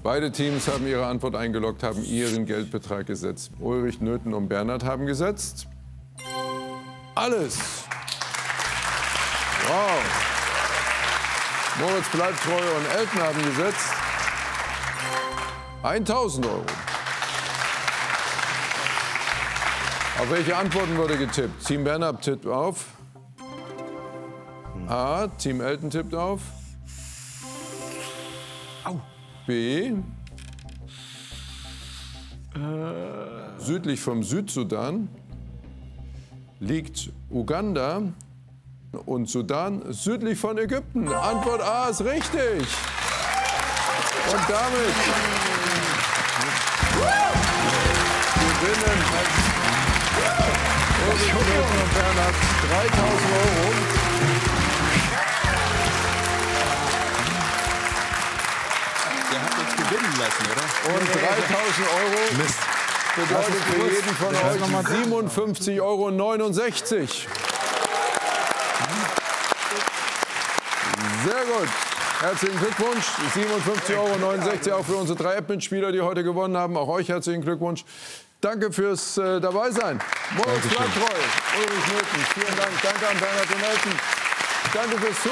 Beide Teams haben ihre Antwort eingeloggt, haben ihren Geldbetrag gesetzt. Ulrich, Nöten und Bernhard haben gesetzt. Alles. Wow. Moritz bleibt treu und Elton haben gesetzt. 1.000 €. Auf welche Antworten wurde getippt? Team Bernhard tippt auf. A. Team Elton tippt auf. B. Südlich vom Südsudan liegt Uganda und Sudan südlich von Ägypten. Antwort A ist richtig. Und damit gewinnen Ulrich und Bernhard 3.000 €. Der hat uns gewinnen lassen, oder? Und 3.000 € Mist. bedeutet für jeden von euch 57,69 €. Sehr gut. Herzlichen Glückwunsch. 57,69 € auch für unsere 3 App-Mitspieler, die heute gewonnen haben. Auch euch herzlichen Glückwunsch. Danke fürs Dabeisein. Moritz bleibt treu. Ulrich Nöten, vielen Dank. Danke an Bernhard und Elton. Danke fürs Zuschauen.